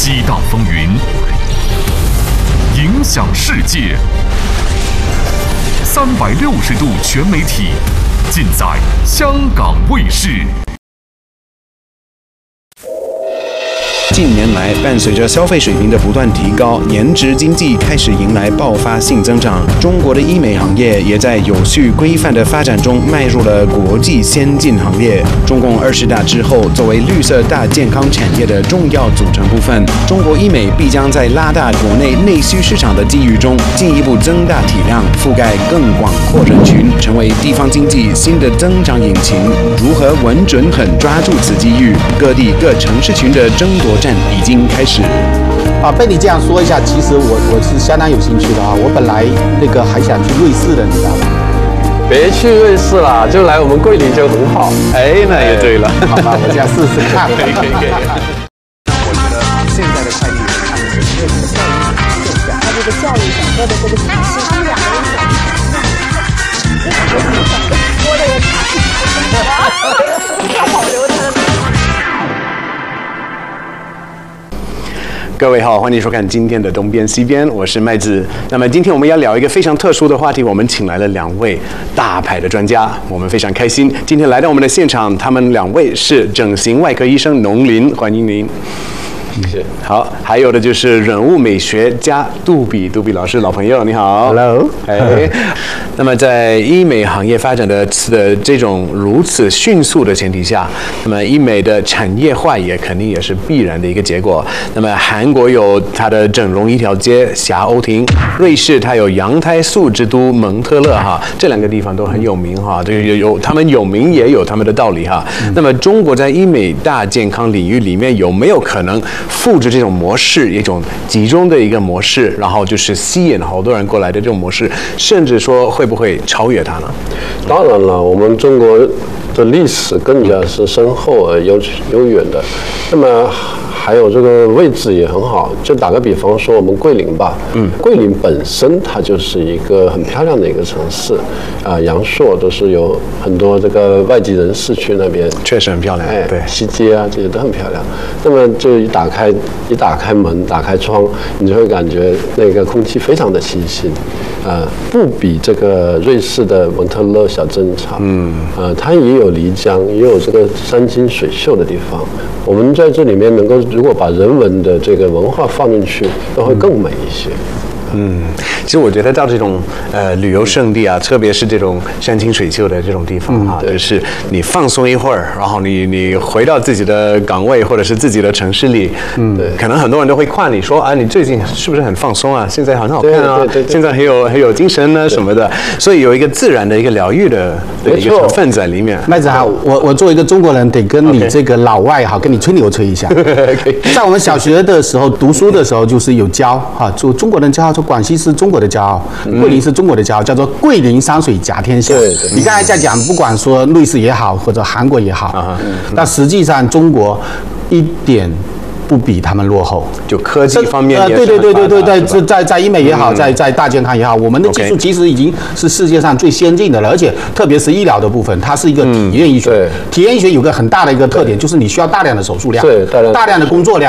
激荡风云，影响世界。360度全媒体，尽在香港卫视。 近年来，伴随着消费水平的不断提高，颜值经济开始迎来爆发性增长。中国的医美行业也在有序规范的发展中迈入了国际先进行列。中共20大之后，作为绿色大健康产业的重要组成部分，中国医美必将在拉大国内内需市场的机遇中，进一步增大体量，覆盖更广阔人群，成为地方经济新的增长引擎。如何稳准狠抓住此机遇？各地各城市群的争夺战已经开始。 被你这样说一下，其实我是相当有兴趣的啊！我本来还想去瑞士的，你知道吗？ 别去瑞士啦，就来我们桂林就很好。 哎，那也对了。 好吧，我这样试试看。 可以。 我觉得现在的快递员他们是对这个教育更强。 他这个教育整个的这个体系，他们两个人想说的也太保留他。 各位好，欢迎收看今天的东边西边，我是麦子。那么今天我们要聊一个非常特殊的话题，我们请来了2位大牌的专家，我们非常开心，今天来到我们的现场，他们2位是整形外科医生农林，欢迎您。 谢谢。 好，还有的就是人物美学家杜比老师，老朋友，你好。 Hello。 那么在医美行业发展的这种如此迅速的前提下，那么医美的产业化也肯定也是必然的一个结果。那么韩国有它的整容一条街霞欧亭，瑞士它有羊胎素之都蒙特勒哈，这2个地方都很有名哈，这个有他们有名也有他们的道理哈。那么中国在医美大健康领域里面有没有可能复制这种模式，一种集中的一个模式，然后就是吸引好多人过来的这种模式，甚至说会不会超越它呢？ 当然了，我们中国的历史更加是深厚而悠远的，那么还有这个位置也很好。就打个比方说，我们桂林吧，桂林本身它就是一个很漂亮的一个城市，阳朔都是有很多这个外籍人士去那边， 确实很漂亮，对， 西街啊这些都很漂亮。那么就一打开门，打开窗，你就会感觉那个空气非常的清新，不比这个瑞士的蒙特勒小镇差，它也有漓江，也有这个山清水秀的地方。我们在这里面能够，如果把人文的这个文化放进去，都会更美一些。 其实我觉得到这种旅游胜地啊，特别是这种山清水秀的这种地方啊，就是你放松一会儿，然后你回到自己的岗位或者是自己的城市里，可能很多人都会夸你说啊，你最近是不是很放松啊？现在很好看啊，现在很有精神呢什么的，所以有一个自然的一个疗愈的一个成分在里面。 麦子好，我作为一个中国人，得跟你这个老外好，跟你吹牛吹一下。在我们小学的时候读书的时候，就是有教哈，就中国人骄傲，说广西是中国的骄傲，桂林是中国的骄傲，叫做桂林山水甲天下。你刚才在讲，不管说瑞士也好，或者韩国也好，但实际上中国一点不比他们落后， 就科技方面也对，在医美也好，在大健康也好，我们的技术其实已经是世界上最先进的了，而且特别是医疗的部分，它是一个体验医学。体验医学有个很大的一个特点，就是你需要大量的手术量，大量的工作量。